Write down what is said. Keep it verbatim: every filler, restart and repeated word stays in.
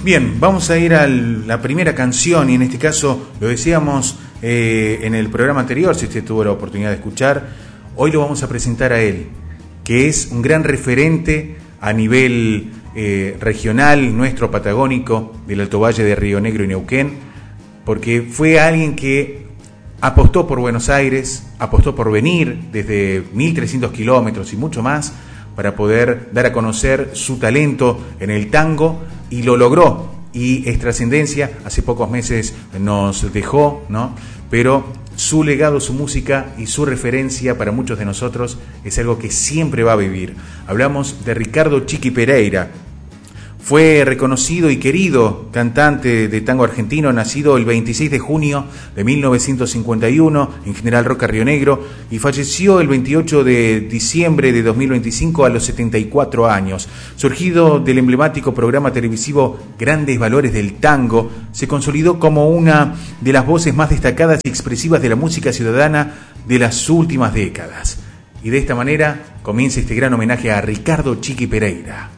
Bien, vamos a ir a la primera canción y en este caso lo decíamos eh, en el programa anterior, si usted tuvo la oportunidad de escuchar, hoy lo vamos a presentar a él, que es un gran referente a nivel eh, regional, nuestro patagónico, del Alto Valle de Río Negro y Neuquén, porque fue alguien que apostó por Buenos Aires, apostó por venir desde mil trescientos kilómetros y mucho más para poder dar a conocer su talento en el tango, y lo logró, y es trascendencia. Hace pocos meses nos dejó, ¿no? Pero su legado, su música y su referencia para muchos de nosotros es algo que siempre va a vivir. Hablamos de Ricardo Chiqui Pereira. Fue reconocido y querido cantante de tango argentino, nacido el veintiséis de junio de mil novecientos cincuenta y uno en General Roca, Río Negro, y falleció el veintiocho de diciembre de dos mil veinticinco a los setenta y cuatro años. Surgido del emblemático programa televisivo Grandes Valores del Tango, se consolidó como una de las voces más destacadas y expresivas de la música ciudadana de las últimas décadas. Y de esta manera comienza este gran homenaje a Ricardo Chiqui Pereira.